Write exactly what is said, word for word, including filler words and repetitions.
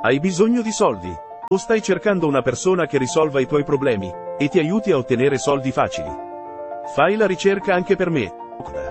Hai bisogno di soldi? O stai cercando una persona che risolva i tuoi problemi e ti aiuti a ottenere soldi facili? Fai la ricerca anche per me.